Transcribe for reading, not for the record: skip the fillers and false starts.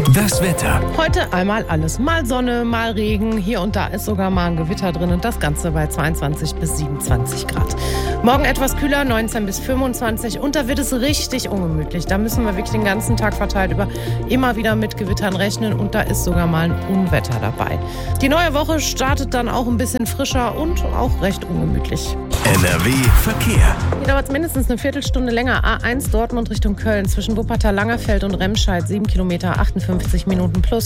Das Wetter. Heute einmal alles. Mal Sonne, mal Regen. Hier und da ist sogar mal ein Gewitter drin und das Ganze bei 22 bis 27 Grad. Morgen etwas kühler, 19 bis 25 und da wird es richtig ungemütlich. Da müssen wir wirklich den ganzen Tag verteilt über immer wieder mit Gewittern rechnen und da ist sogar mal ein Unwetter dabei. Die neue Woche startet dann auch ein bisschen frischer und auch recht ungemütlich. NRW Verkehr. Hier dauert es mindestens eine Viertelstunde länger. A1 Dortmund Richtung Köln zwischen Wuppertal-Langerfeld und Remscheid 7 Kilometer, 58 Minuten plus.